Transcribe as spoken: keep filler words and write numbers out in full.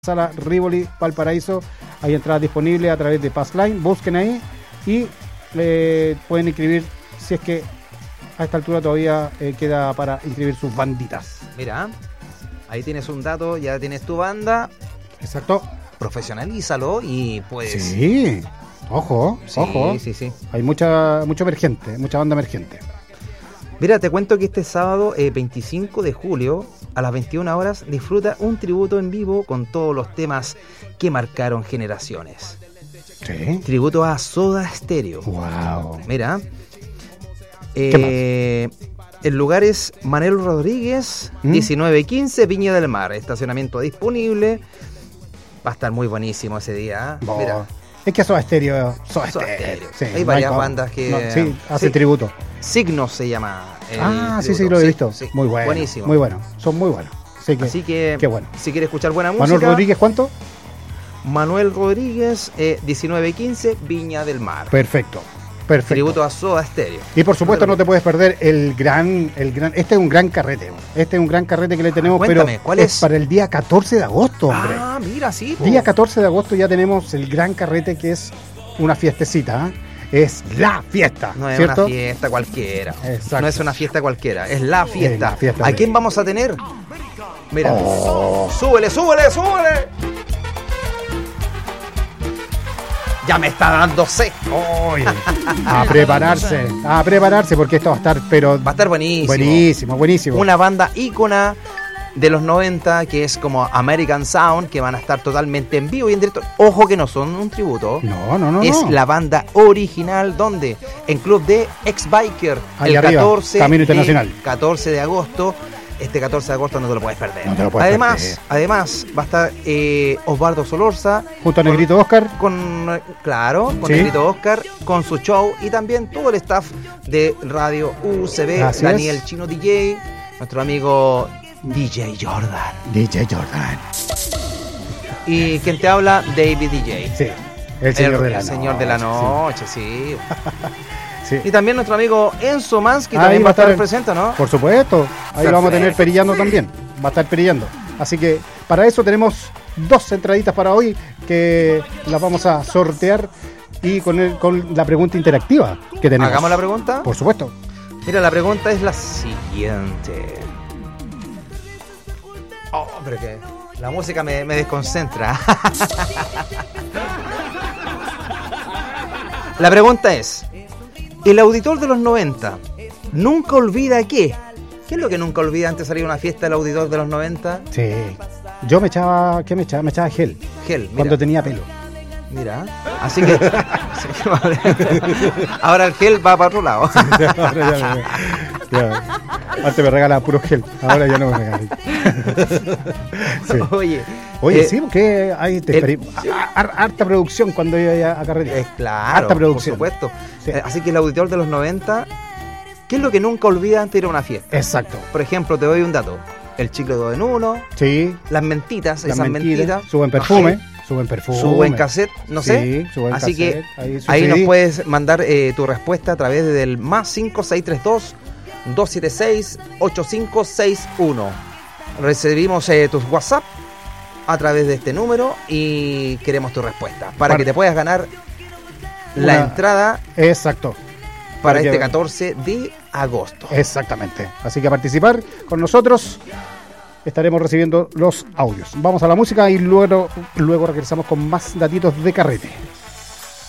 Sala Rivoli Valparaíso. Hay entradas disponibles a través de Passline. Busquen ahí y le pueden inscribir si es que a esta altura todavía eh, queda para inscribir sus banditas. Mira, ahí tienes un dato, ya tienes tu banda. Exacto. Profesionalízalo y pues... Sí, ojo, Sí, ojo. sí, sí. Hay mucha, mucho emergente, mucha banda emergente. Mira, te cuento que este sábado eh, veinticinco de julio a las veintiuna horas disfruta un tributo en vivo con todos los temas que marcaron generaciones. Sí. Tributo a Soda Stereo. Wow. Mira, eh, el lugar es Manuel Rodríguez, ¿Mm? diecinueve quince, Viña del Mar. Estacionamiento disponible. Va a estar muy buenísimo ese día. ¿eh? Bo. Mira, Es que Soda Stereo, Soda Soda Stereo. Stereo. Sí, Hay no varias cómo. bandas que... No, sí, hace sí. tributo. Signos se llama. el Ah, sí, sí, tributo. lo he visto. sí. Muy bueno. Buenísimo. Muy bueno. Son muy buenos. Así que, Así que, qué bueno. si quieres escuchar buena música... Manuel Rodríguez, ¿cuánto? Manuel Rodríguez, eh, diecinueve quince, Viña del Mar. Perfecto. Perfecto. Tributo a Soda Stereo. Y por supuesto no te puedes perder el gran, el gran, este es un gran carrete, este es un gran carrete que le tenemos, Cuéntame, pero ¿cuál es? para el día catorce de agosto, hombre. Ah, mira, sí. po. Día catorce de agosto ya tenemos el gran carrete que es una fiestecita, ¿eh? Es la fiesta, No es ¿cierto? una fiesta cualquiera. Exacto. No es una fiesta cualquiera, es la fiesta. Es la fiesta ¿A de- quién vamos a tener? Mira, Oh. súbele, súbele, súbele. Ya me está dando sed. Oye, a prepararse, a prepararse porque esto va a estar, pero Va a estar buenísimo. buenísimo, buenísimo. Una banda ícona de los noventa que es como American Sound, que van a estar totalmente en vivo y en directo. Ojo que no son un tributo. No, no, no, Es no. la banda original, donde en Club de Ex-Biker, Ahí el arriba, catorce, Camino de, Internacional. catorce de agosto. Este catorce de agosto no te lo puedes perder. No te lo puedes además, perder. además va a estar eh, Osvaldo Solorza Junto a Negrito Oscar. con, claro, con Sí. Negrito Oscar, con su show y también todo el staff de Radio U C B, Así Daniel es. Chino D J, nuestro amigo D J Jordan. D J Jordan. Y quien te habla, David D J. Sí, el señor el, de la el señor de la noche, noche, sí. sí. Y también nuestro amigo Enzo Mansky Ahí también va a estar en- presente, ¿no? Por supuesto, ahí lo vamos a tener Perfecto. perillando también, va a estar perillando. Así que para eso tenemos dos entraditas para hoy que las vamos a sortear y con, el, con la pregunta interactiva que tenemos. Hagamos la pregunta. Por supuesto. Mira, la pregunta es la siguiente. Oh, pero que la música me, me desconcentra. La pregunta es: el auditor de los noventa nunca olvida qué. ¿Qué es lo que nunca olvida antes de salir a una fiesta del auditor de los noventa? Sí. Yo me echaba, ¿qué me echaba? Me echaba gel Gel, mira. cuando tenía pelo. Mira, así que así que vale. Ahora el gel va para otro lado. Ahora ya me- ya. Antes me regalaba puro gel, ahora ya no me regalan. Sí. Oye, Oye, eh, sí, porque hay te el- experi- har- harta producción cuando iba a carretera. es claro, Harta producción. por supuesto. Sí. Eh, Así que el auditor de los noventa, ¿qué es lo que nunca olvida antes de ir a una fiesta? Exacto. Por ejemplo, te doy un dato: el chicle dos en uno, Sí. las mentitas, Las esas mentiras, mentitas, su buen perfume, su buen perfume. su buen cassette, no sé. Sí, su buen Así cassette, que ahí, su ahí C D. nos puedes mandar eh, tu respuesta a través del más cinco seis tres dos, dos siete seis, ocho cinco seis uno. Recibimos eh, tus WhatsApp a través de este número y queremos tu respuesta para, Para- que te puedas ganar la Una- entrada Exacto. para para este que- catorce de agosto. Exactamente. Así que a participar con nosotros estaremos recibiendo los audios. Vamos a la música y luego, luego regresamos con más datitos de carrete.